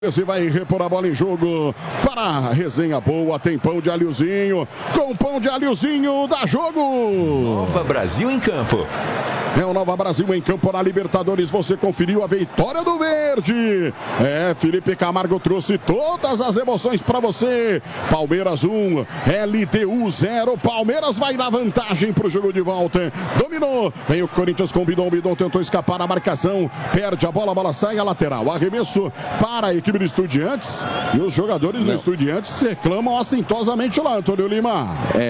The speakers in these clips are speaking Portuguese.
Esse vai repor a bola em jogo para a resenha boa. Tem pão de alhozinho. Com pão de alhozinho dá jogo. Nova Brasil em campo. É o Nova Brasil em campo na Libertadores. Você conferiu a vitória do Verde. Felipe Camargo trouxe todas as emoções para você. Palmeiras 1, LDU 0. Palmeiras vai na vantagem para o jogo de volta. Dominou. Vem o Corinthians com o Bidon. Bidon tentou escapar na marcação. Perde a bola sai a lateral. Arremesso para a equipe do Estudiantes. E os jogadores do Estudiantes reclamam assintosamente lá, Antônio Lima.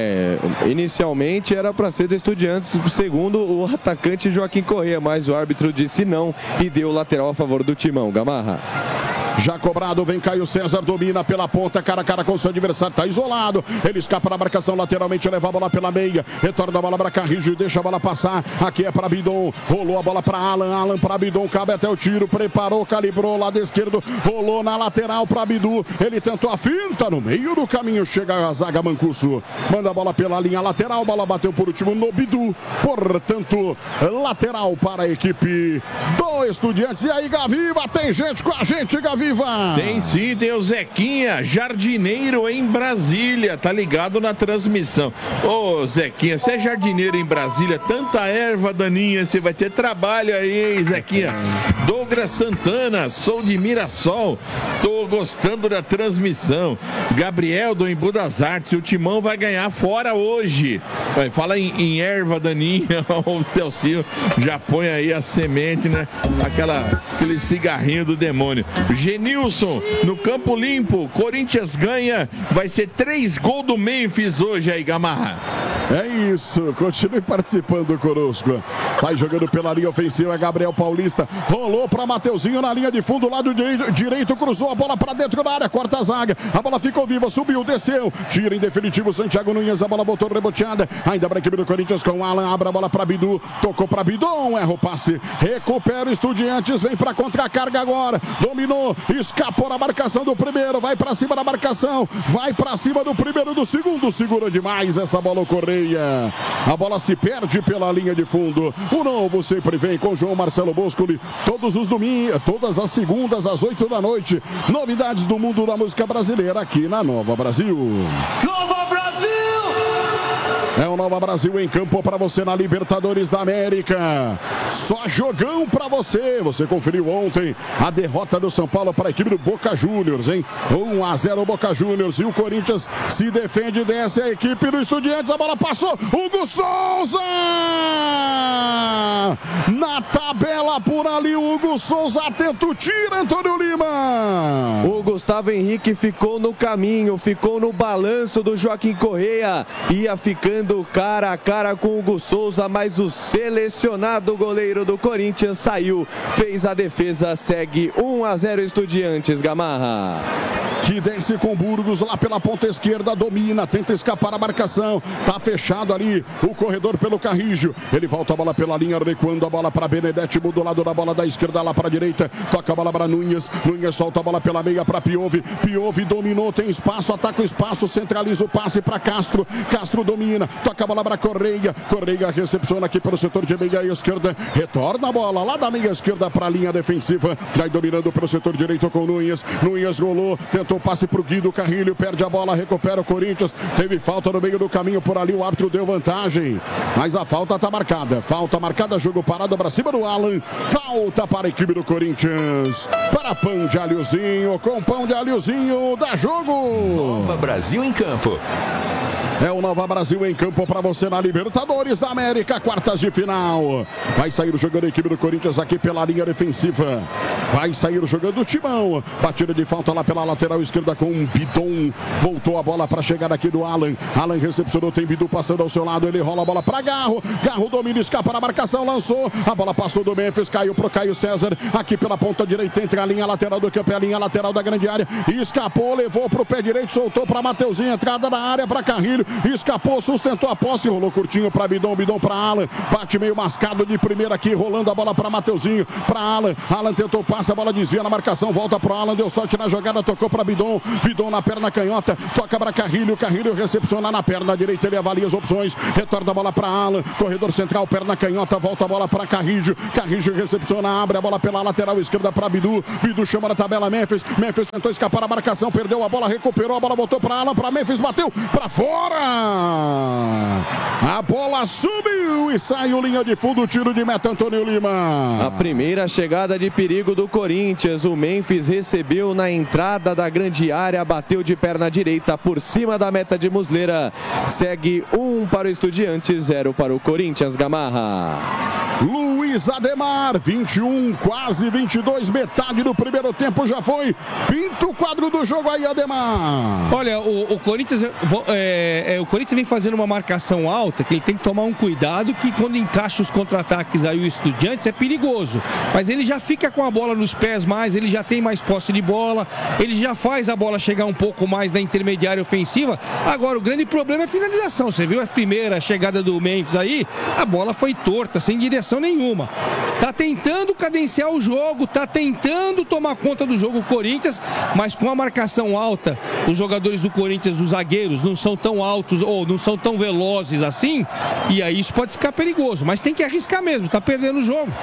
Inicialmente era para ser do Estudiantes, segundo o atacante Joaquim Correa, mas o árbitro disse não e deu lateral a favor do Timão. Gamarra. Já cobrado, vem Caio César, domina pela ponta, cara a cara com o seu adversário, tá isolado, ele escapa na marcação lateralmente, leva a bola pela meia, retorna a bola para Carrijo e deixa a bola passar, aqui é para Bidon, rolou a bola para Alan para Bidon, cabe até o tiro, preparou, calibrou, lado esquerdo, rolou na lateral para Bidu, ele tentou a finta no meio do caminho, chega a zaga Mancuso, manda a bola pela linha lateral, bola bateu por último no Bidu, portanto, lateral para a equipe do Estudiantes. E aí, Gaviva, tem gente com a gente, Gaviva? Tem sim, tem o Zequinha, jardineiro em Brasília, tá ligado na transmissão. Ô Zequinha, você é jardineiro em Brasília, tanta erva daninha, você vai ter trabalho aí, hein, Zequinha? Douglas Santana, sou de Mirassol, tô gostando da transmissão. Gabriel do Embu das Artes, o Timão vai ganhar fora hoje. Fala em erva daninha, o Celcinho já põe aí a semente, né? Aquele cigarrinho do demônio. Genilson, no Campo Limpo, Corinthians ganha, vai ser 3 gols do Memphis hoje aí, Gamarra. É isso, continue participando conosco. Sai jogando pela linha ofensiva, é Gabriel Paulista, rolou para Mateuzinho na linha de fundo, lado direito, cruzou a bola para dentro da área, corta a zaga, a bola ficou viva, subiu, desceu, tira em definitivo Santiago Nunes, a bola botou reboteada, ainda para a equipe do Corinthians com Alan, abre a bola para Bidu, tocou para Bidon, erra o passe, recupera o Estudiantes, vem para contra-carga agora, dominou, escapou na marcação do primeiro, vai para cima da marcação, vai para cima do primeiro, do segundo, segura demais essa bola, o Correia. A bola se perde pela linha de fundo. O novo sempre vem com João Marcelo Boscoli. Todos os domingos, todas as segundas às 8 da noite. Novidades do mundo da música brasileira aqui na Nova Brasil. Nova Brasil! É o Nova Brasil em campo para você na Libertadores da América. Só jogão para você. Você conferiu ontem a derrota do São Paulo para a equipe do Boca Juniors, hein? 1-0 Boca Juniors. E o Corinthians se defende dessa equipe do Estudiantes. A bola passou. Hugo Souza! Na tabela por ali, o Hugo Souza atento o tiro, Antônio Lima. O Gustavo Henrique ficou no caminho, ficou no balanço do Joaquim Correa. Ia ficando cara a cara com o Hugo Souza, mas o selecionado goleiro do Corinthians saiu, fez a defesa, segue 1-0 Estudiantes, Gamarra. Que desce com Burgos lá pela ponta esquerda, domina, tenta escapar a marcação, tá fechado ali o corredor pelo Carrijo, ele volta a bola pela linha, recuando a bola para Benedetti, do lado da bola da esquerda lá para a direita, toca a bola para Nunes solta a bola pela meia para Piove dominou, tem espaço, ataca o espaço, centraliza o passe para Castro domina, toca a bola para Correia recepciona aqui pelo setor de meia esquerda, retorna a bola lá da meia esquerda para a linha defensiva, vai dominando pelo setor direito com Nunes rolou, tentou o passe para o Guido Carrilho, perde a bola, recupera o Corinthians, teve falta no meio do caminho por ali, o árbitro deu vantagem, mas a falta está marcada, jogo parado para cima do Alan, falta para a equipe do Corinthians, para pão de alhozinho, com pão de alhozinho, dá jogo. Nova Brasil em campo. É o Nova Brasil em campo para você na Libertadores da América, quartas de final. Vai sair jogando a equipe do Corinthians aqui pela linha defensiva. Vai sair jogando o Timão. Batida de falta lá pela lateral esquerda com um Bidon. Voltou a bola para chegar aqui do Alan. Alan recepcionou, tem Bidu passando ao seu lado. Ele rola a bola para Garro. Garro domina, escapa na marcação, lançou. A bola passou do Memphis, caiu pro Caio César. Aqui pela ponta direita, entre a linha lateral do campo e a linha lateral da grande área. Escapou, levou pro pé direito, soltou para Mateuzinho. Entrada na área para Carrilho. escapou, sustentou a posse, rolou curtinho para Bidon, Bidon para Alan, bate meio mascado de primeira aqui, rolando a bola para Mateuzinho, para Alan, Alan tentou passe, a bola desvia na marcação, volta para Alan, deu sorte na jogada, tocou para Bidon, Bidon na perna canhota, toca para Carrilho, Carrilho recepciona na perna direita, ele avalia as opções, retorna a bola para Alan, corredor central, perna canhota, volta a bola para Carrilho, Carrilho recepciona, abre a bola pela lateral esquerda para Bidu, Bidu chama na tabela Memphis, Memphis tentou escapar a marcação, perdeu a bola, recuperou a bola, voltou para Alan, para Memphis, bateu para fora, a bola subiu e saiu linha de fundo, tiro de meta, Antônio Lima. A primeira chegada de perigo do Corinthians, o Memphis recebeu na entrada da grande área, bateu de perna direita por cima da meta de Muslera, segue 1 para o Estudiantes, 0 para o Corinthians, Gamarra. Luiz Ademar, 21, quase 22, metade do primeiro tempo já foi. Pinta o quadro do jogo aí, Ademar. Olha, o Corinthians vem fazendo uma marcação alta, que ele tem que tomar um cuidado, que quando encaixa os contra-ataques aí o Estudiantes é perigoso. Mas ele já fica com a bola nos pés mais, ele já tem mais posse de bola, ele já faz a bola chegar um pouco mais na intermediária ofensiva. Agora, o grande problema é a finalização. Você viu a primeira chegada do Memphis aí? A bola foi torta, sem direção nenhuma. Tá tentando cadenciar o jogo, tá tentando tomar conta do jogo o Corinthians, mas com a marcação alta, os jogadores do Corinthians, os zagueiros, não são tão altos ou não são tão velozes assim, e aí isso pode ficar perigoso, mas tem que arriscar mesmo, tá perdendo o jogo.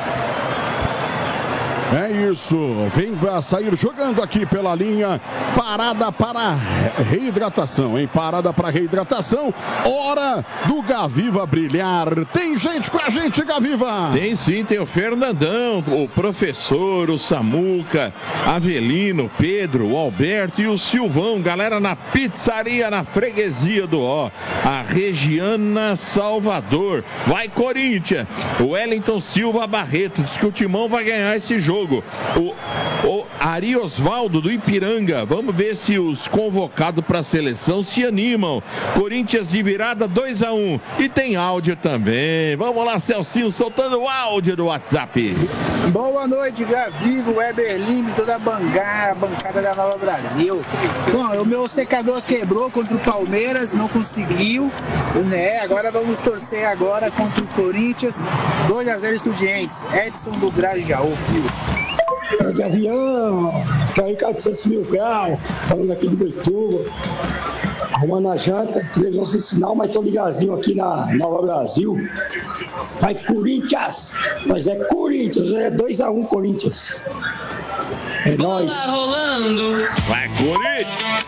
É isso, vem sair jogando aqui pela linha, parada para reidratação, hein? Parada para reidratação, hora do Gaviva brilhar. Tem gente com a gente, Gaviva? Tem sim, tem o Fernandão, o professor, o Samuca, Avelino, Pedro, o Alberto e o Silvão, galera na pizzaria, na freguesia do Ó, a Regiana Salvador. Vai Corinthians, o Wellington Silva Barreto, diz que o Timão vai ganhar esse jogo. O Ari Osvaldo do Ipiranga, vamos ver se os convocados para a seleção se animam. Corinthians de virada 2-1 e tem áudio também. Vamos lá, Celcinho, soltando o áudio do WhatsApp. Boa noite, Gavivo, Weber Lima, toda a bancada da Nova Brasil. Bom, o meu secador quebrou contra o Palmeiras, não conseguiu, né? Agora vamos torcer agora contra o Corinthians, 2-0 Estudiantes. Edson do Grajaú, filho. Gavião, Ricardo Santos Mil Grau, falando aqui do Boituva, arrumando a janta, televisão sem sinal, mas tô ligadinho aqui na Nova Brasil. Vai Corinthians, mas é Corinthians, é 2-1 Corinthians. É nóis. Rolando. Vai Corinthians.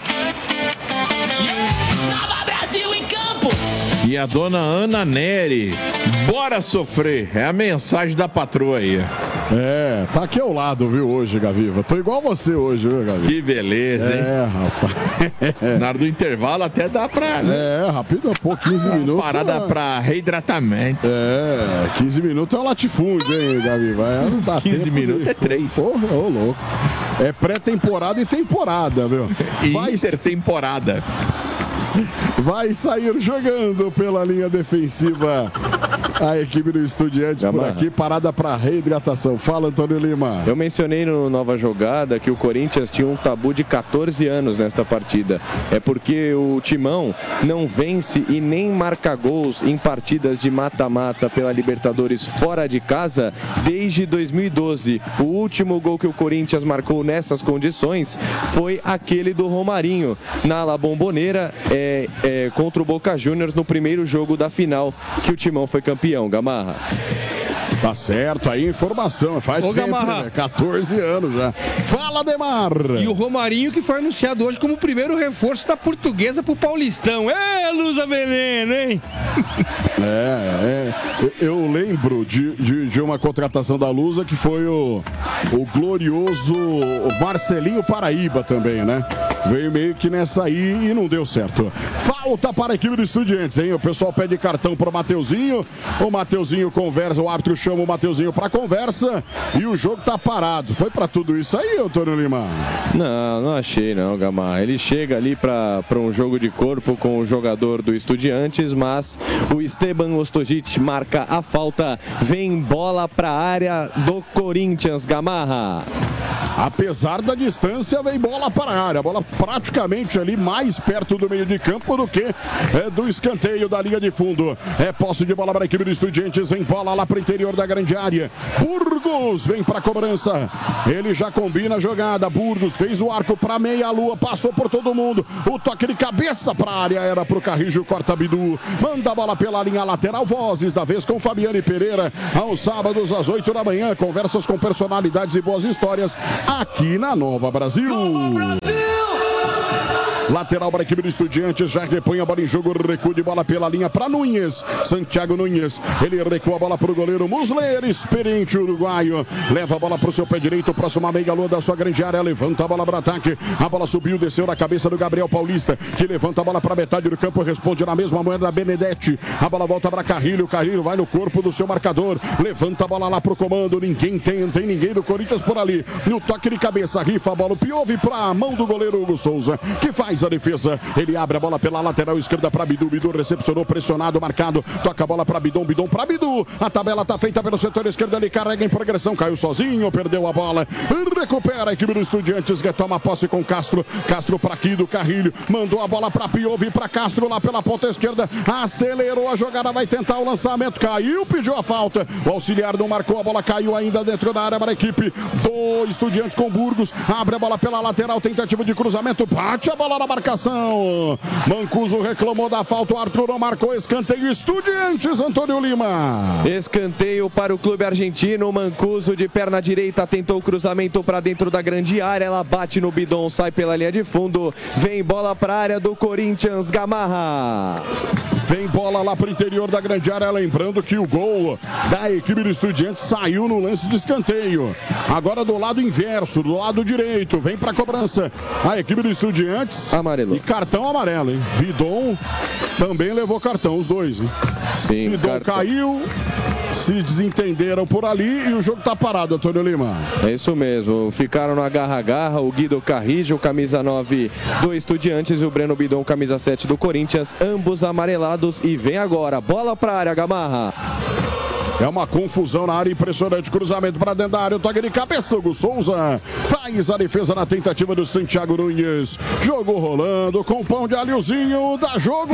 Nova Brasil em campo. E a dona Ana Neri, bora sofrer, é a mensagem da patroa aí. É, tá aqui ao lado, viu, hoje, Gaviva. Tô igual você hoje, viu, Gaviva? Que beleza, hein? Rapaz. Na hora do intervalo até dá pra... É, rápido, pô, 15 minutos. Parada pra reidratamento. 15 minutos é um latifúndio, hein, Gaviva? Não dá 15 tempo minutos é 3. Porra, ô louco. É pré-temporada e temporada, viu? Intertemporada. Vai sair jogando pela linha defensiva a equipe do Estudiantes por aqui, parada para reidratação. Fala, Antônio Lima. Eu mencionei no Nova Jogada que o Corinthians tinha um tabu de 14 anos nesta partida. É porque o Timão não vence e nem marca gols em partidas de mata-mata pela Libertadores fora de casa desde 2012. O último gol que o Corinthians marcou nessas condições foi aquele do Romarinho, na La Bombonera, contra o Boca Juniors no primeiro jogo da final que o Timão foi campeão, Gamarra. Tá certo, aí informação, faz tempo, Gamarra, né? 14 anos já. Fala, Demar! E o Romarinho que foi anunciado hoje como o primeiro reforço da Portuguesa pro Paulistão. Lusa Veneno, hein? Eu lembro de uma contratação da Lusa que foi o glorioso Marcelinho Paraíba também, né? Veio meio que nessa aí e não deu certo. Falta para a equipe do Estudiantes, hein? O pessoal pede cartão pro Mateuzinho. O Mateuzinho conversa, o árbitro chama o Mateuzinho pra conversa e o jogo tá parado. Foi pra tudo isso aí, Antônio Lima? Não achei não, Gamarra. Ele chega ali pra um jogo de corpo com o jogador do Estudiantes, mas o Esteban Ostojic marca a falta. Vem bola pra área do Corinthians, Gamarra. Apesar da distância, vem bola para a área. Bola praticamente ali mais perto do meio de campo do que do escanteio da linha de fundo. É posse de bola para a equipe do Estudiantes. Em bola lá para o interior da grande área. Burgos vem para a cobrança. Ele já combina a jogada. Burgos fez o arco para meia-lua. Passou por todo mundo. O toque de cabeça para a área era para o Carrijo. Corta Bidu. Manda a bola pela linha lateral. Vozes da vez com Fabiane Pereira. Aos sábados às 8 da manhã. Conversas com personalidades e boas histórias aqui na Nova Brasil. Lateral para a equipe do Estudiantes, já repõe a bola em jogo, recuo de bola pela linha para Nunes, Santiago Nunes, ele recua a bola para o goleiro Musler, experiente uruguaio, leva a bola para o seu pé direito, próximo à meia-lua da sua grande área, levanta a bola para ataque, a bola subiu, desceu na cabeça do Gabriel Paulista, que levanta a bola para metade do campo, responde na mesma moeda da Benedetti, a bola volta para Carrilho, Carrilho vai no corpo do seu marcador, levanta a bola lá para o comando, ninguém tem ninguém do Corinthians por ali, no toque de cabeça, rifa a bola, o Piove para a mão do goleiro Hugo Souza, que faz a defesa, ele abre a bola pela lateral esquerda para Bidu, Bidu recepcionou, pressionado, marcado, toca a bola para Bidon, Bidon para Bidu, a tabela está feita pelo setor esquerdo, ele carrega em progressão, caiu sozinho, perdeu a bola, recupera a equipe do Estudiantes, retoma posse com Castro, Castro para Guido, Carrilho, mandou a bola para Piove, para Castro lá pela ponta esquerda, acelerou a jogada, vai tentar o lançamento, caiu, pediu a falta, o auxiliar não marcou, a bola caiu ainda dentro da área para a equipe do Estudiantes com Burgos, abre a bola pela lateral, tentativa de cruzamento, bate a bola na marcação, Mancuso reclamou da falta, o Arthur não marcou, escanteio Estudiantes, Antônio Lima. Escanteio para o clube argentino, Mancuso de perna direita tentou o cruzamento para dentro da grande área, ela bate no Bidon, sai pela linha de fundo, vem bola para a área do Corinthians, Gamarra. Vem bola lá para o interior da grande área, lembrando que o gol da equipe do Estudiantes saiu no lance de escanteio. Agora do lado inverso, do lado direito, vem para a cobrança. A equipe do Estudiantes. Amarelo. E cartão amarelo, hein? Bidon também levou cartão, os dois, hein? Sim, Bidon caiu, se desentenderam por ali e o jogo tá parado, Antônio Lima. É isso mesmo, ficaram no agarra-agarra o Guido Carrijo, camisa 9 do Estudiantes e o Breno Bidon, camisa 7 do Corinthians, ambos amarelados e vem agora, bola pra área, Gamarra. É uma confusão na área impressionante. Cruzamento para dentro da área. O toque de cabeça. Hugo Souza faz a defesa na tentativa do Santiago Nunes. Jogo rolando com pão de alhozinho. Dá jogo.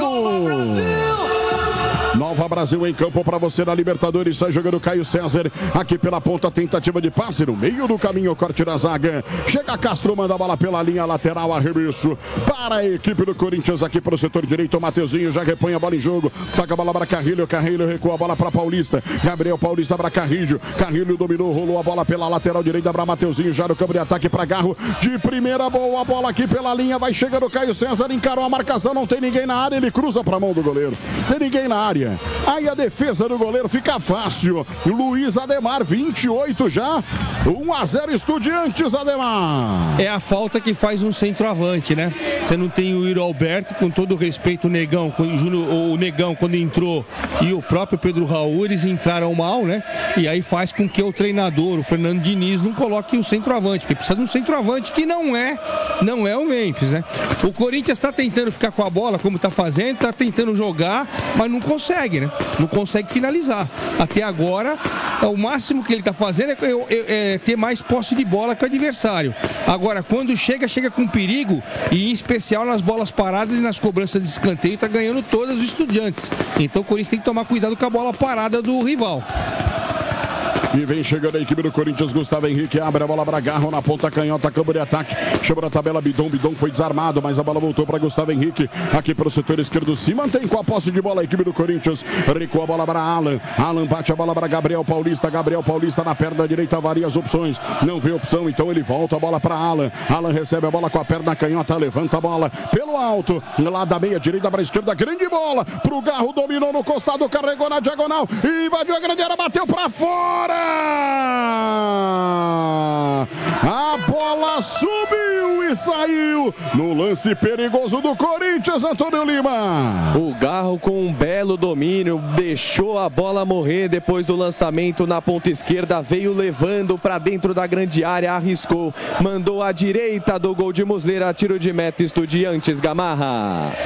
Nova Brasil em campo para você na Libertadores. Sai jogando Caio César. Aqui pela ponta, tentativa de passe no meio do caminho. Corte da zaga. Chega Castro, manda a bola pela linha lateral. Arremesso para a equipe do Corinthians. Aqui para o setor direito. O Mateuzinho já repõe a bola em jogo. Toca a bola para Carrilho. Carrilho recua a bola para Paulista. Gabriel Paulista para Carrilho. Carrilho dominou, rolou a bola pela lateral direita para Mateuzinho. Já no campo de ataque para Garro. De primeira, boa bola aqui pela linha. Vai chegando Caio César. Encarou a marcação. Não tem ninguém na área. Ele cruza para a mão do goleiro. Tem ninguém na área. Aí a defesa do goleiro fica fácil. Luiz Ademar, 28 já. 1-0 Estudiantes, Ademar. É a falta que faz um centroavante, né? Você não tem o Iro Alberto, com todo o respeito, o Negão, quando entrou, e o próprio Pedro Raul, eles entraram mal, né? E aí faz com que o treinador, o Fernando Diniz, não coloque o centroavante, porque precisa de um centroavante que não é o Memphis, né? O Corinthians está tentando ficar com a bola, como está fazendo, está tentando jogar, mas não consegue, né? Não consegue finalizar. Até agora, o máximo que ele está fazendo é ter mais posse de bola que o adversário. Agora, quando chega com perigo, e em especial nas bolas paradas e nas cobranças de escanteio, está ganhando todas os Estudiantes. Então o Corinthians tem que tomar cuidado com a bola parada do rival. E vem chegando a equipe do Corinthians, Gustavo Henrique abre a bola para Garro na ponta canhota, campo de ataque, chama na tabela Bidon foi desarmado, mas a bola voltou para Gustavo Henrique, aqui para o setor esquerdo, se mantém com a posse de bola a equipe do Corinthians, recua a bola para Alan bate a bola para Gabriel Paulista na perna direita, varia as opções, não vê opção, então ele volta a bola para Alan recebe a bola com a perna canhota, levanta a bola pelo alto, lá da meia direita para a esquerda, grande bola pro Garro, dominou no costado, carregou na diagonal, invadiu a grande área, bateu para fora. A bola subiu e saiu no lance perigoso do Corinthians, Antônio Lima. O Garro com um belo domínio, deixou a bola morrer depois do lançamento na ponta esquerda, veio levando para dentro da grande área, arriscou, mandou à direita do gol de Muslera, tiro de meta Estudiantes, Gamarra.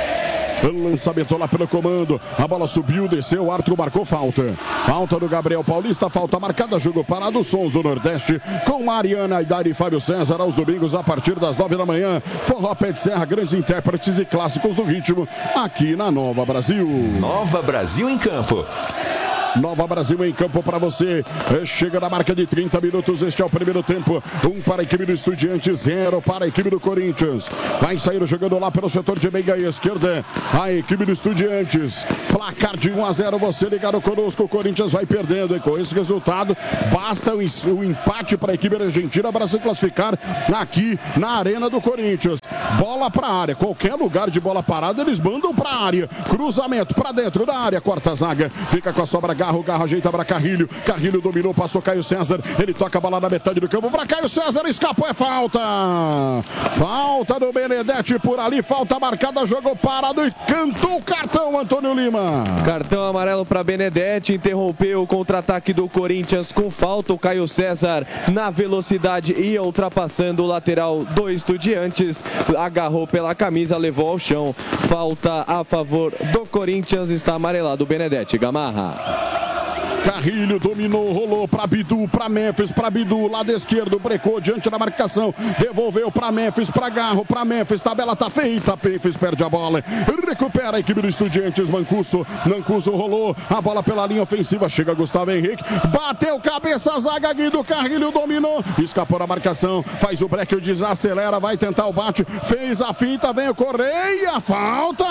Lançamento lá pelo comando. A bola subiu, desceu. O árbitro marcou falta. Falta do Gabriel Paulista. Falta marcada. Jogo parado. Sons do Nordeste. Com Mariana Aidari e Fábio César. Aos domingos, a partir das 9 da manhã. Forró Pé de Serra. Grandes intérpretes e clássicos do ritmo. Aqui na Nova Brasil. Nova Brasil em campo. Nova Brasil em campo para você. Chega na marca de 30 minutos. Este é o primeiro tempo. 1 para a equipe do Estudiantes, 0 para a equipe do Corinthians. Vai sair jogando lá pelo setor de meia esquerda. A equipe do Estudiantes. Placar de 1-0. Você ligado conosco. O Corinthians vai perdendo. E com esse resultado, basta o empate para a equipe argentina para se classificar aqui na Arena do Corinthians. Bola para a área. Qualquer lugar de bola parada, eles mandam para a área. Cruzamento para dentro da área. Quarta zaga. Fica com a sobra. Garro ajeita para Carrilho. Carrilho dominou, passou Caio César. Ele toca a bola na metade do campo para Caio César. Escapou, é falta. Falta do Benedetti por ali. Falta marcada, jogou parado e cantou o cartão, Antônio Lima. Cartão amarelo para Benedetti. Interrompeu o contra-ataque do Corinthians com falta. O Caio César na velocidade ia ultrapassando o lateral do Estudiantes. Agarrou pela camisa, levou ao chão. Falta a favor do Corinthians. Está amarelado o Benedetti. Gamarra. Carrilho dominou, rolou para Bidu, para Memphis, para Bidu, lado esquerdo, brecou diante da marcação, devolveu para Memphis, para Garro, para Memphis, tabela tá feita, Memphis perde a bola, recupera a equipe do Estudiantes, Mancuso rolou, a bola pela linha ofensiva, chega Gustavo Henrique, bateu cabeça, zaga Guido, Carrilho dominou, escapou da marcação, faz o break, desacelera, vai tentar o bate, fez a finta, vem o Correia, falta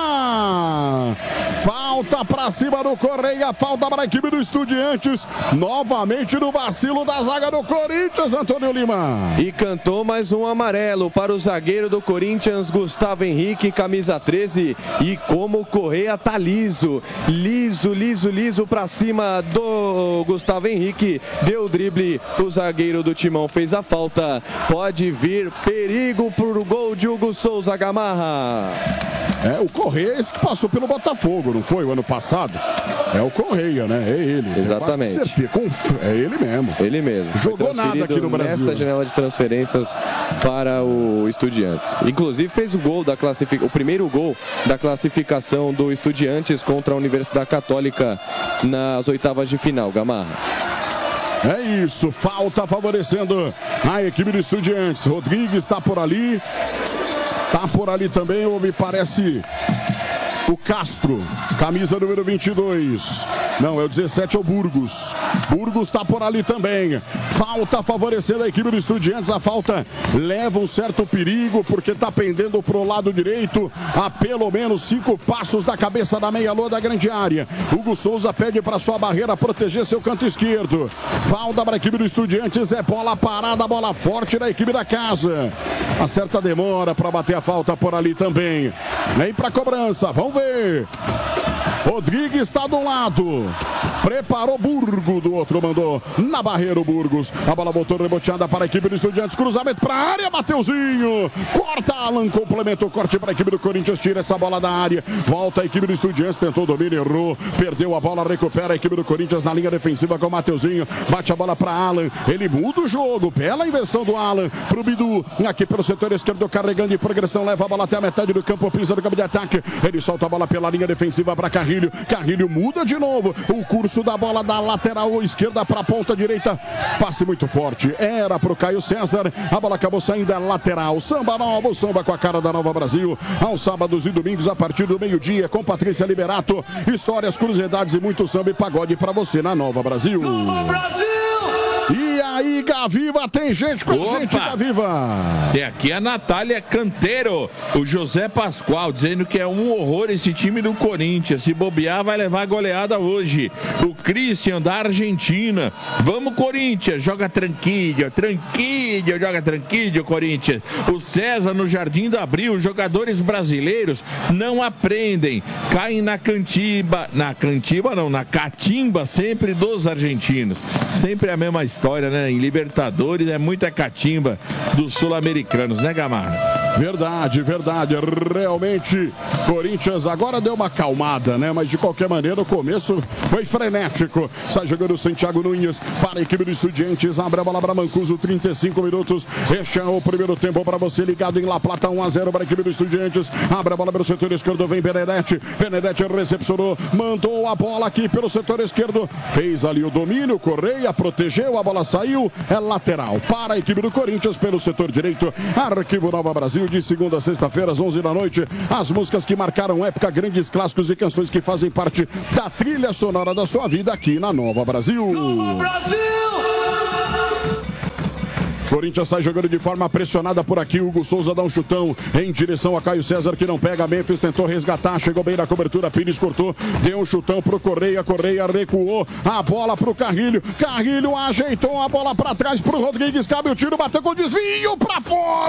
para cima do Correia, falta para a equipe do Estudiantes. Novamente no vacilo da zaga do Corinthians, Antônio Lima. E cantou mais um amarelo para o zagueiro do Corinthians, Gustavo Henrique, camisa 13. E como o Correia tá liso para cima do Gustavo Henrique. Deu o drible, o zagueiro do Timão fez a falta. Pode vir perigo pro gol de Hugo Souza, Gamarra. É, o Correia, esse que passou pelo Botafogo, não foi o ano passado? É o Correia, né? É ele. Exatamente. É ele mesmo. Ele mesmo. Jogou nada aqui no Brasil. Nesta janela de transferências para o Estudiantes. Inclusive fez o primeiro gol da classificação do Estudiantes contra a Universidade Católica nas oitavas de final, Gamarra. É isso, falta favorecendo a equipe do Estudiantes. Rodrigues está por ali. Tá por ali também, ou me parece o Castro, camisa número 22. Não, é o 17, é o Burgos. Burgos tá por ali também. Falta favorecendo a equipe do Estudiantes. A falta leva um certo perigo, porque tá pendendo pro lado direito a pelo menos 5 passos da cabeça da meia-lua da grande área. Hugo Souza pede para sua barreira proteger seu canto esquerdo. Falta para a equipe do Estudiantes. É bola parada, bola forte da equipe da casa. A certa demora para bater a falta por ali também. Vem para cobrança, vamos ver. Rodrigues está do lado. Preparou Burgo do outro, mandou na barreira o Burgos. A bola voltou reboteada para a equipe do Estudiantes. Cruzamento para a área, Mateuzinho. Corta Alan, complementa o corte para a equipe do Corinthians. Tira essa bola da área. Volta a equipe do Estudiantes, tentou domínio, errou. Perdeu a bola, recupera a equipe do Corinthians na linha defensiva com o Mateuzinho. Bate a bola para Alan. Ele muda o jogo. Bela inversão do Alan pro Bidu. Aqui pelo setor esquerdo, carregando em progressão. Leva a bola até a metade do campo, pisa no campo de ataque. Ele solta a bola pela linha defensiva para Carrilho. Carrilho muda de novo o curso da bola da lateral esquerda para a ponta direita. Passe muito forte. Era pro Caio César. A bola acabou saindo lateral. Samba nova, o samba com a cara da Nova Brasil. Aos sábados e domingos a partir do meio-dia com Patrícia Liberato. Histórias, curiosidades e muito samba e pagode para você na Nova Brasil. Nova Brasil! E aí, Gaviva, tem gente com a gente, Gaviva. E aqui a Natália Canteiro, o José Pascoal, dizendo que é um horror esse time do Corinthians. Se bobear, vai levar goleada hoje. O Christian, da Argentina. Vamos, Corinthians, joga tranquilho, joga tranquilho, Corinthians. O César, no Jardim do Abril, jogadores brasileiros não aprendem. Caem na catimba sempre dos argentinos. Sempre a mesma história, né? Em Libertadores é muita catimba dos sul-americanos, né, Gamarra? Verdade, verdade. Realmente, Corinthians agora deu uma acalmada, né? Mas de qualquer maneira, o começo foi frenético. Sai jogando o Santiago Nunes para a equipe do Estudiantes. Abre a bola para Mancuso, 35 minutos. Este é o primeiro tempo para você ligado em La Plata, 1-0 para a equipe do Estudiantes. Abre a bola pelo setor esquerdo, vem Benedetti. Benedetti recepcionou, mandou a bola aqui pelo setor esquerdo. Fez ali o domínio, Correia protegeu, a bola saiu. É lateral para a equipe do Corinthians pelo setor direito. Arquivo Nova Brasil, de segunda a sexta-feira, às 11 da noite. As músicas que marcaram época, grandes clássicos e canções que fazem parte da trilha sonora da sua vida aqui na Nova Brasil. Nova Brasil! Corinthians sai jogando de forma pressionada por aqui. Hugo Souza dá um chutão em direção a Caio César, que não pega. Memphis tentou resgatar, chegou bem na cobertura. Pires cortou, deu um chutão pro Correia. Correia recuou a bola pro Carrilho. Carrilho ajeitou a bola para trás pro Rodrigues. Cabe o tiro, bateu com desvio para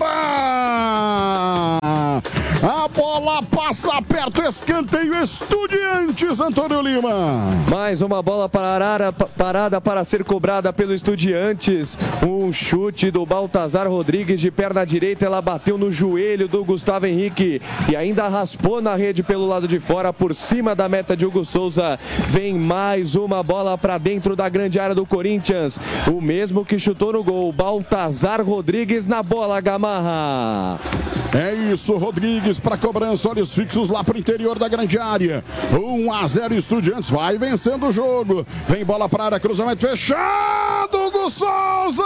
fora. A bola passa perto, escanteio. Estudiantes, Antônio Lima. Mais uma bola parada para ser cobrada pelo Estudiantes. Um chute do Baltazar Rodrigues de perna direita, ela bateu no joelho do Gustavo Henrique e ainda raspou na rede pelo lado de fora, por cima da meta de Hugo Souza. Vem mais uma bola para dentro da grande área do Corinthians, o mesmo que chutou no gol, Baltazar Rodrigues na bola, Gamarra. É isso, Rodrigues para cobrança, olhos fixos lá para o interior da grande área. 1-0 Estudiantes, vai vencendo o jogo. Vem bola para a área, cruzamento fechado, Hugo Souza!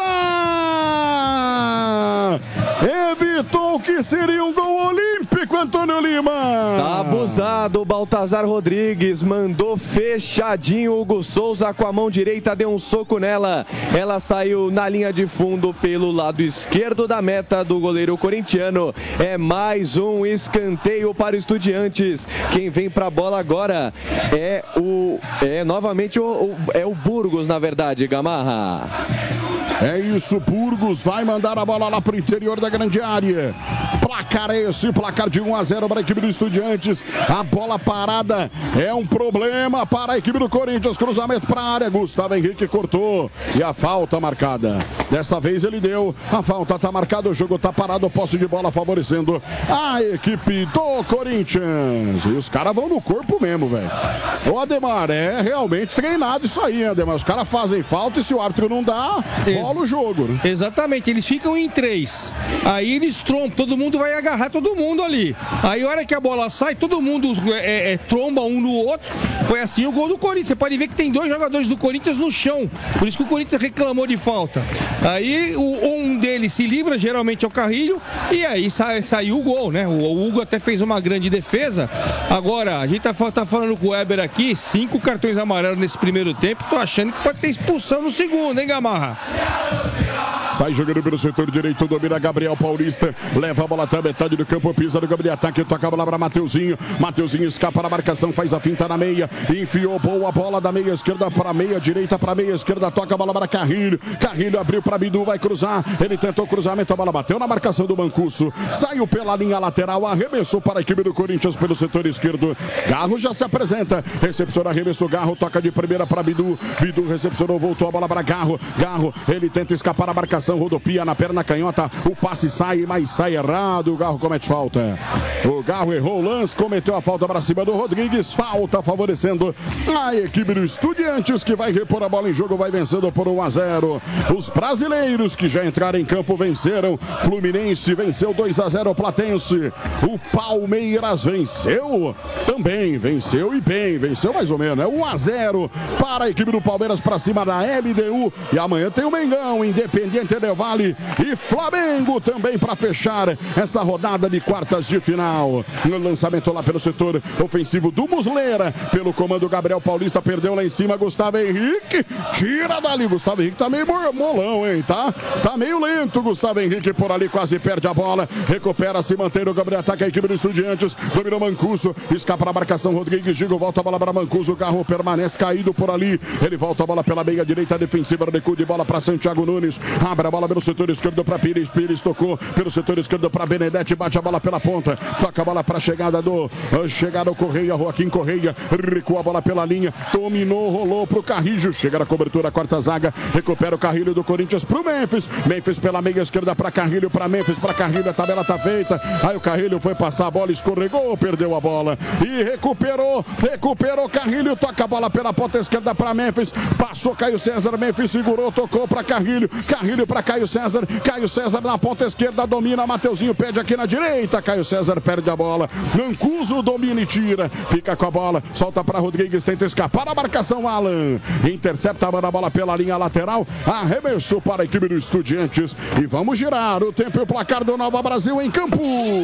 Evitou que seria um gol olímpico, Antônio Lima. Tá abusado, o Baltazar Rodrigues mandou fechadinho. O Hugo Souza com a mão direita deu um soco nela. Ela saiu na linha de fundo pelo lado esquerdo da meta do goleiro corintiano. É mais um escanteio para o Estudiantes. Quem vem pra bola agora novamente o Burgos, na verdade, Gamarra. É isso, Burgos vai mandar a bola lá para o interior da grande área. Placar é esse, placar de 1-0 para a equipe do Estudiantes. A bola parada é um problema para a equipe do Corinthians. Cruzamento para a área, Gustavo Henrique cortou e a falta marcada. Dessa vez ele deu, a falta está marcada, o jogo está parado, posse de bola favorecendo a equipe do Corinthians. E os caras vão no corpo mesmo, velho. O Ademar, é realmente treinado isso aí, Ademar. Os caras fazem falta e se o árbitro não dá, rola o jogo, né? Exatamente, eles ficam em 3. Aí eles trombam, todo mundo vai agarrar todo mundo ali. Aí a hora que a bola sai, todo mundo tromba um no outro. Foi assim o gol do Corinthians. Você pode ver que tem 2 jogadores do Corinthians no chão. Por isso que o Corinthians reclamou de falta. Aí um deles se livra, geralmente é o Carrilho, e aí saiu o gol, né? O Hugo até fez uma grande defesa. Agora, a gente tá falando com o Weber aqui, 5 cartões amarelos nesse primeiro tempo. Tô achando que pode ter expulsão no segundo, hein, Gamarra? Sai jogando pelo setor direito, domina Gabriel Paulista, leva a bola até a metade do campo, pisa no campo de ataque, toca a bola para Mateuzinho. Mateuzinho escapa na marcação, faz a finta na meia, enfiou boa bola da meia esquerda para meia direita, para meia esquerda, toca a bola para Carrilho. Carrilho abriu para Bidu, vai cruzar, ele tentou cruzamento, a bola bateu na marcação do Mancuso, saiu pela linha lateral, arremessou para a equipe do Corinthians pelo setor esquerdo. Garro já se apresenta, recepciona, arremessou Garro, toca de primeira para Bidu. Bidu recepcionou, voltou a bola para Garro. Garro, ele tenta escapar a marcação, rodopia na perna canhota, o passe sai, mas sai errado, o Garro comete falta. O Garro errou o lance, cometeu a falta para cima do Rodrigues, falta favorecendo a equipe do Estudiantes, que vai repor a bola em jogo, vai vencendo por 1-0. Os brasileiros que já entraram em campo venceram. Fluminense venceu 2-0 o Platense. O Palmeiras venceu também, venceu e bem, venceu mais ou menos, 1-0 para a equipe do Palmeiras para cima da LDU. E amanhã tem o Mengão, Independiente Del Valle e Flamengo também para fechar essa rodada de quartas de final. No lançamento lá pelo setor ofensivo do Muslera, pelo comando Gabriel Paulista, perdeu lá em cima Gustavo Henrique, tira dali, Gustavo Henrique tá meio molão, hein, tá meio lento, Gustavo Henrique por ali, quase perde a bola, recupera, se mantém no Gabriel, ataca a equipe do Estudiantes, dominou Mancuso, escapa a marcação, Rodrigues, Gigo, volta a bola para Mancuso, o Garro permanece caído por ali, ele volta a bola pela meia direita defensiva, recuo de bola para Santiago Nunes, abre abre a bola pelo setor esquerdo para Pires. Pires tocou pelo setor esquerdo para Benedetti, bate a bola pela ponta, toca a bola para chegada do Correia, Joaquim Correia, recua a bola pela linha, dominou, rolou pro Carrillo, chega na cobertura, quarta zaga, recupera o Carrillo do Corinthians pro Memphis. Memphis pela meia esquerda para Carrillo, para Memphis, para Carrillo, a tabela tá feita. Aí o Carrillo foi passar a bola, escorregou, perdeu a bola e recuperou Carrillo, toca a bola pela ponta esquerda para Memphis, passou Caio César, Memphis segurou, tocou para Carrillo para Caio César na ponta esquerda, domina, Mateuzinho pede aqui na direita, Caio César perde a bola, Mancuso domina e tira, fica com a bola, solta para Rodrigues, tenta escapar a marcação, Alan intercepta a bola pela linha lateral, arremesso para a equipe do Estudiantes e vamos girar o tempo e o placar do Nova Brasil em campo.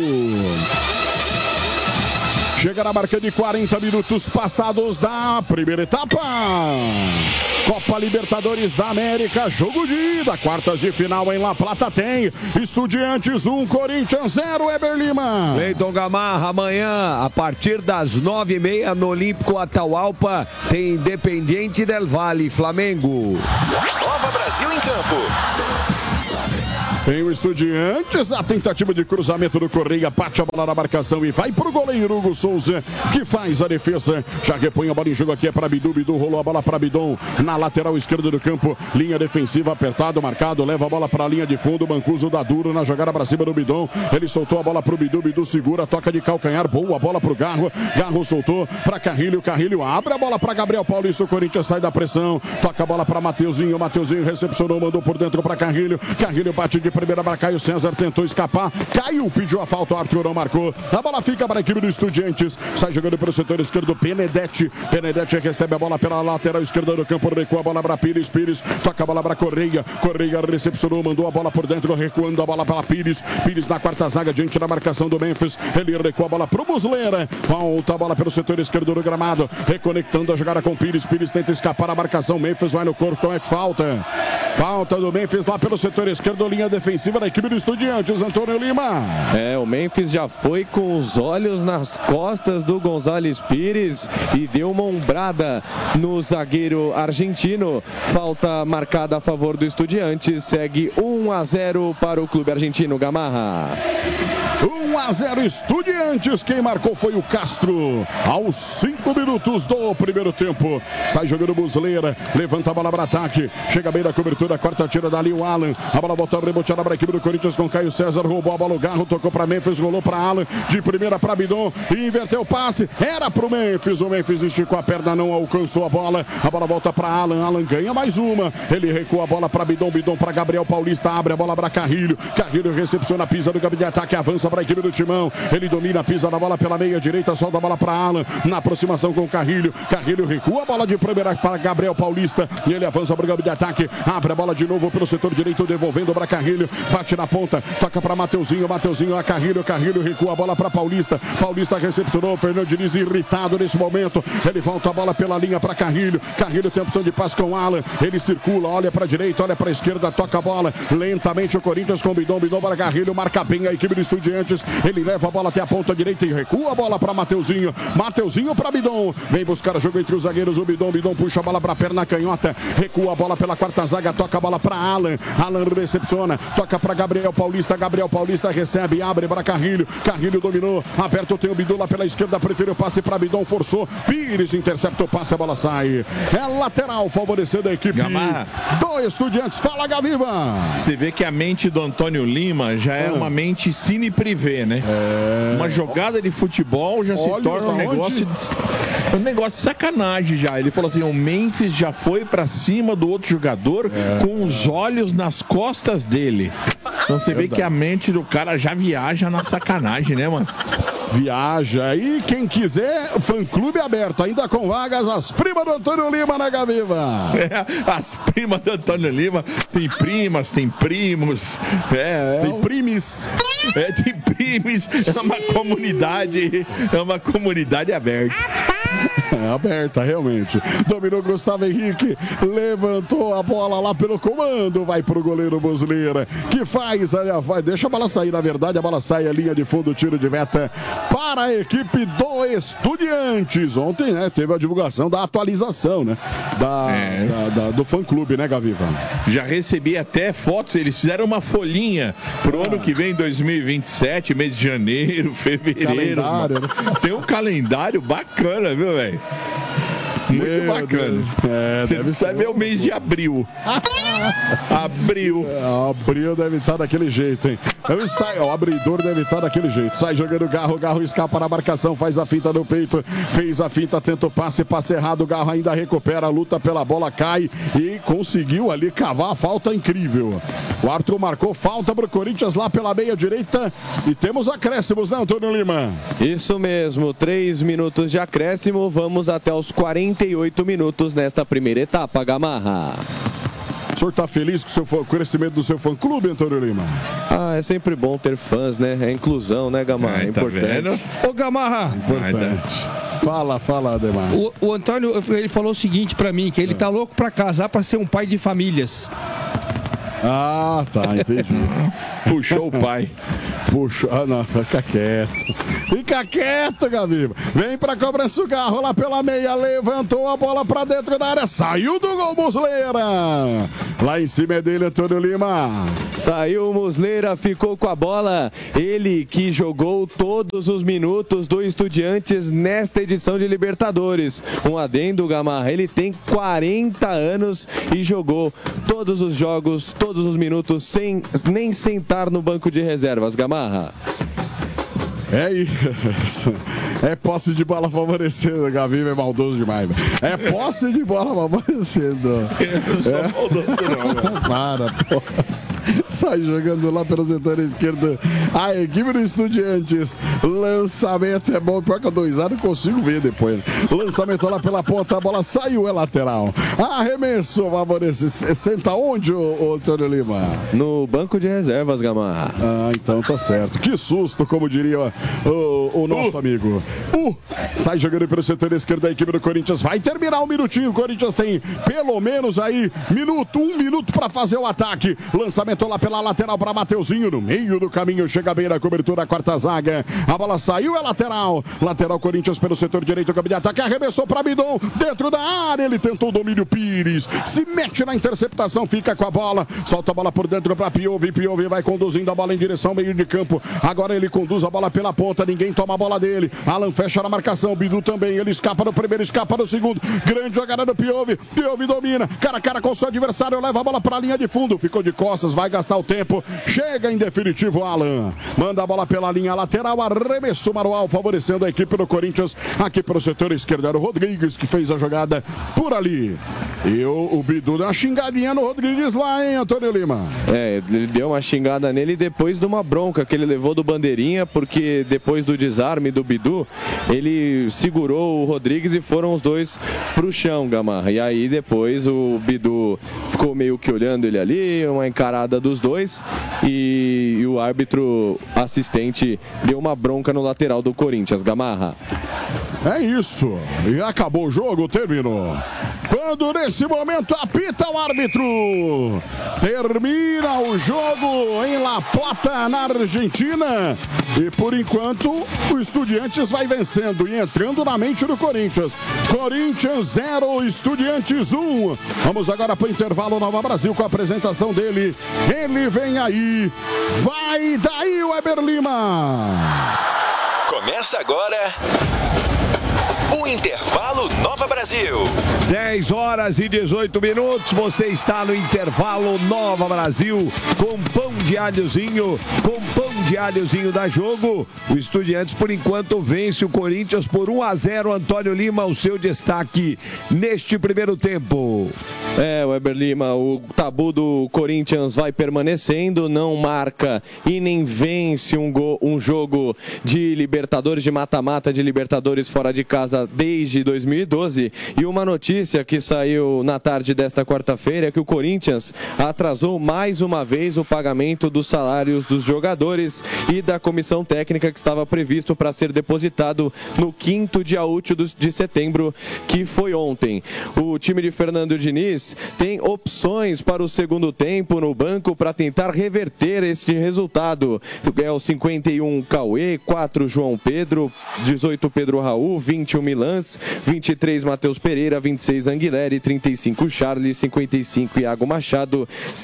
Chega na marca de 40 minutos passados da primeira etapa. Copa Libertadores da América, jogo de ida, quartas de final em La Plata tem Estudiantes 1, Corinthians 0, Eber Lima. Cleiton Gamarra, amanhã, a partir das 9h30 no Olímpico Atahualpa, tem Independiente del Valle, Flamengo. Nova Brasil em campo. Tem o Estudiantes, a tentativa de cruzamento do Correia, bate a bola na marcação e vai pro goleiro Hugo Souza, que faz a defesa, já repõe a bola em jogo aqui, é para Bidu, rolou a bola para Bidon, na lateral esquerda do campo, linha defensiva, apertado, marcado, leva a bola para a linha de fundo, Mancuso dá duro na jogada para cima do Bidon, ele soltou a bola pro Bidu, Bidu segura, toca de calcanhar, boa bola pro Garro soltou para Carrillo abre a bola para Gabriel Paulista, o Corinthians sai da pressão, toca a bola para Mateuzinho recepcionou, mandou por dentro para Carrillo bate de primeira para Caio César, tentou escapar, caiu, pediu a falta, o Arthur não marcou, a bola fica para a equipe do Estudiantes, sai jogando pelo setor esquerdo, Benedetti recebe a bola pela lateral esquerda do campo, recua a bola para Pires, toca a bola para Correia recepcionou, mandou a bola por dentro, recuando a bola para Pires na quarta zaga, diante da marcação do Memphis, ele recua a bola para o Muslera, volta a bola pelo setor esquerdo do gramado, reconectando a jogada com Pires tenta escapar a marcação, Memphis vai no corpo, então é falta do Memphis lá pelo setor esquerdo, linha defensiva da equipe do Estudiantes, Antônio Lima. O Memphis já foi com os olhos nas costas do González Pires e deu uma ombrada no zagueiro argentino. Falta marcada a favor do Estudiantes, segue 1-0 para o clube argentino, Gamarra. 1-0 Estudiantes, quem marcou foi o Castro aos 5 minutos do primeiro tempo, sai jogando Muslera, levanta a bola para ataque, chega bem na cobertura, quarta tira dali o Alan, a bola volta reboteada para a equipe do Corinthians com Caio César, roubou a bola o Garro, tocou para Memphis, rolou para Alan, de primeira para Bidon e inverteu o passe, era pro Memphis, o Memphis esticou a perna, não alcançou a bola volta para Alan ganha mais uma, ele recua a bola para Bidon para Gabriel Paulista, abre a bola para Carrillo recepciona, pisa do gabinete de ataque, avança para a equipe do Timão, ele domina, pisa na bola pela meia direita, solta a bola para Alan, na aproximação com o Carrillo recua a bola de primeira para Gabriel Paulista e ele avança para o gabinete de ataque, abre a bola de novo pelo setor direito, devolvendo para Carrillo, bate na ponta, toca para Mateuzinho a Carrillo recua a bola para Paulista recepcionou, Fernando Diniz irritado nesse momento, ele volta a bola pela linha para Carrillo tem opção de passe com Alan, ele circula, olha para a direita, olha para a esquerda, toca a bola, lentamente o Corinthians com Bidon para Carrillo, marca bem a equipe do Estudiantes, ele leva a bola até a ponta direita e recua a bola para Mateuzinho para Bidon, vem buscar o jogo entre os zagueiros, o Bidon puxa a bola para a perna canhota, recua a bola pela quarta zaga, toca a bola para Alan recepciona, toca para Gabriel Paulista recebe, abre para Carrillo dominou, aberto, tem o Bidon lá pela esquerda, preferiu o passe para Bidon, forçou, Pires intercepta o passe, a bola sai, é lateral, favorecendo a equipe do Estudiantes. Fala, Gaviva! Você vê que a mente do Antônio Lima já é uma mente cine privê, né? Uma jogada de futebol já se torna um negócio de sacanagem já. Ele falou assim, o Memphis já foi pra cima do outro jogador com os olhos nas costas dele. Então você vê que a mente do cara já viaja na sacanagem, né, mano? Viaja. E quem quiser, fã-clube aberto, ainda com vagas, as primas do Antônio Lima na Gaviva. As primas do Antônio Lima, tem primas, tem primos, tem primes. Tem primes, é uma comunidade aberta. Aberta, realmente. Dominou Gustavo Henrique, levantou a bola lá pelo comando, vai pro goleiro Muslera, que faz, deixa a bola sair, na verdade, a bola sai a linha de fundo, tiro de meta, para a equipe do Estudiantes. Ontem, né, teve a divulgação da atualização, né, do fã-clube, né, Gaviva? Já recebi até fotos, eles fizeram uma folhinha pro ano que vem, 2027, mês de janeiro, fevereiro. Calendário, né? Tem um calendário bacana, viu, velho? Muito bacana. Você vai ver o mês de abril. Abril deve estar daquele jeito, hein? O abridor deve estar daquele jeito. Sai jogando o Garro escapa na marcação, faz a finta no peito, fez a finta, tenta o passe errado, o Garro ainda recupera, luta pela bola, cai e conseguiu ali cavar a falta incrível. O Arthur marcou falta pro Corinthians lá pela meia direita e temos acréscimos, né, Antônio Lima? Isso mesmo, 3 minutos de acréscimo, vamos até os 48 minutos nesta primeira etapa, Gamarra. O senhor está feliz com o crescimento do seu fã-clube, Antônio Lima? É sempre bom ter fãs, né? É inclusão, né, Gamarra? É importante. Ô, Gamarra! Importante. Fala, Ademar. O Antônio, ele falou o seguinte pra mim, que ele tá louco pra casar, pra ser um pai de famílias. Ah, tá, entendi. Puxou o pai. Não, fica quieto. Fica quieto, Gaviva. Vem pra cobrança o Garro lá pela meia. Levantou a bola pra dentro da área. Saiu do gol, Muslera. Lá em cima é dele, Antônio Lima. Saiu o Muslera, ficou com a bola. Ele que jogou todos os minutos do Estudiantes nesta edição de Libertadores. Um adendo, Gamarra. Ele tem 40 anos e jogou todos os jogos, todos os minutos, sem nem sentar no banco de reservas, Gamarra. É isso. É posse de bola favorecendo. Gaviva é maldoso demais. É posse de bola favorecendo. Eu não sou maldoso, não. Para, pô. Sai jogando lá pelo setor esquerdo a equipe do Estudiantes. Lançamento é bom, pior que eu 2A não consigo ver depois. Lançamento lá pela ponta, a bola saiu, é lateral. Arremesso, favorece. Senta onde, ô Antônio Lima? No banco de reservas, Gamarra. Então tá certo. Que susto, como diria o nosso amigo. Sai jogando pelo setor esquerdo da equipe do Corinthians. Vai terminar um minutinho. O Corinthians tem pelo menos aí um minuto pra fazer o ataque. Lançamento lá pela lateral para Mateuzinho, no meio do caminho, chega bem na cobertura, a quarta zaga, a bola saiu, é lateral Corinthians pelo setor direito, campo de ataque, arremessou para Bidon, dentro da área, ele tentou o domínio, Pires, se mete na interceptação, fica com a bola, solta a bola por dentro para Piove vai conduzindo a bola em direção ao meio de campo, agora ele conduz a bola pela ponta, ninguém toma a bola dele, Alan fecha na marcação, Bidu também, ele escapa no primeiro, escapa no segundo, grande jogada do Piove domina, cara a cara com o seu adversário, leva a bola para a linha de fundo, ficou de costas, vai gastar o tempo, chega em definitivo Alan, manda a bola pela linha lateral, arremesso manual favorecendo a equipe do Corinthians, aqui pelo setor esquerdo era o Rodrigues que fez a jogada por ali, e o Bidu deu uma xingadinha no Rodrigues lá, hein, Antônio Lima? Ele deu uma xingada nele depois de uma bronca que ele levou do Bandeirinha, porque depois do desarme do Bidu, ele segurou o Rodrigues e foram os dois pro chão, Gamarra, e aí depois o Bidu ficou meio que olhando ele ali, uma encarada dos dois e o árbitro assistente deu uma bronca no lateral do Corinthians, Gamarra. É isso, e acabou o jogo, terminou. Quando nesse momento apita o árbitro, termina o jogo em La Plata, na Argentina, e por enquanto o Estudiantes vai vencendo e entrando na mente do Corinthians. Corinthians 0, Estudiantes 1. Vamos agora para o intervalo Nova Brasil com a apresentação dele. Ele vem aí, vai daí o Weber Lima. Começa agora o Intervalo Nova Brasil. 10 horas e 18 minutos, você está no Intervalo Nova Brasil com pão de alhozinho, da Jogo. O Estudiantes, por enquanto, vence o Corinthians por 1-0. Antônio Lima, o seu destaque neste primeiro tempo. Weber Lima, o tabu do Corinthians vai permanecendo, não marca e nem vence um jogo de Libertadores, de mata-mata de Libertadores fora de casa desde 2012. E uma notícia que saiu na tarde desta quarta-feira é que o Corinthians atrasou mais uma vez o pagamento dos salários dos jogadores Diniz e da comissão técnica que estava previsto para ser depositado no 5º dia útil de setembro, que foi ontem. O time de Fernando Diniz tem opções para o segundo tempo no banco para tentar reverter este resultado. É o 51 Cauê, 4 João Pedro, 18 Pedro Raul, 21 Milans, 23 Matheus Pereira, 26 Anguilera, 35 Charles, 55 Iago Machado,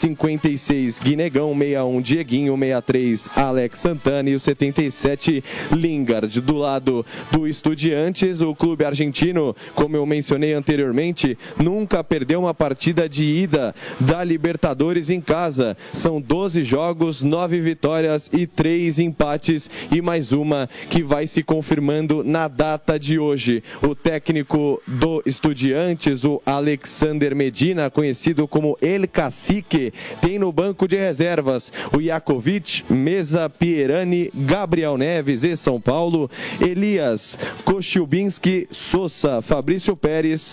56 Guinegão, 61 Dieguinho, 63 Alex Santana e o 77 Lingard. Do lado do Estudiantes, o clube argentino, como eu mencionei anteriormente, nunca perdeu uma partida de ida da Libertadores em casa. São 12 jogos, 9 vitórias e 3 empates e mais uma que vai se confirmando na data de hoje. O técnico do Estudiantes, o Alexander Medina, conhecido como El Cacique, tem no banco de reservas o Jakovic, Mesa, Pierani, Gabriel Neves e São Paulo, Elias, Kochubinski, Sousa, Fabrício Pérez,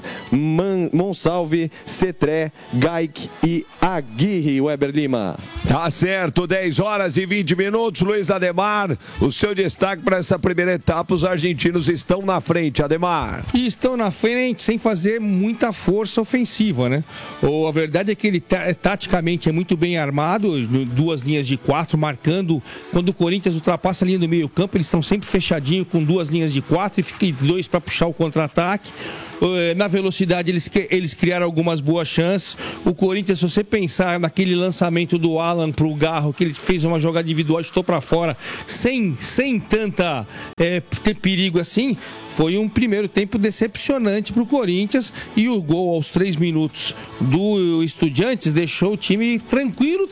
Monsalve, Cetré, Gaik e Aguirre. Weber Lima. Tá certo, 10 horas e 20 minutos. Luiz Ademar, o seu destaque para essa primeira etapa. Os argentinos estão na frente, Ademar. E estão na frente sem fazer muita força ofensiva, né? A verdade é que ele taticamente é muito bem armado, 2 linhas de 4, marcando. Quando o Corinthians ultrapassa a linha do meio campo, eles estão sempre fechadinhos com 2 linhas de 4 e fica 2 para puxar o contra-ataque. Na velocidade eles criaram algumas boas chances. O Corinthians, se você pensar naquele lançamento do Alan para o Garro, que ele fez uma jogada individual e chutou para fora, sem tanta ter perigo assim, foi um primeiro tempo decepcionante para o Corinthians, e o gol aos 3 minutos do Estudiantes deixou o time tranquilo.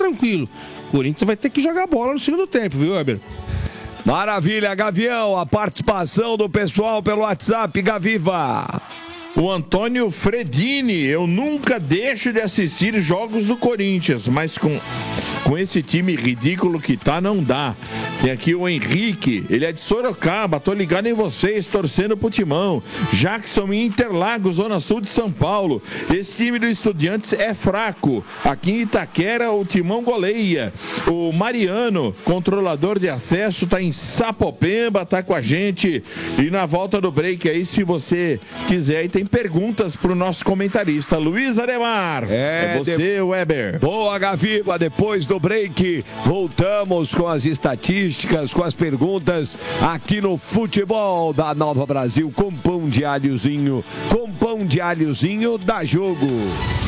O Corinthians vai ter que jogar bola no segundo tempo, viu, Weber? Maravilha, Gavião, a participação do pessoal pelo WhatsApp, Gaviva. O Antônio Fredini: eu nunca deixo de assistir jogos do Corinthians, mas com esse time ridículo que tá, não dá. Tem aqui o Henrique, ele é de Sorocaba, tô ligado em vocês, torcendo pro Timão. Jackson em Interlagos, Zona Sul de São Paulo. Esse time do Estudiantes é fraco. Aqui em Itaquera, o Timão goleia. O Mariano, controlador de acesso, tá em Sapopemba, tá com a gente. E na volta do break aí, se você quiser, tem perguntas pro nosso comentarista, Luiz Ademar. É você, Weber. Boa, Gaviva, depois do break, voltamos com as estatísticas, com as perguntas aqui no Futebol da Nova Brasil, com pão de alhozinho da Jogo.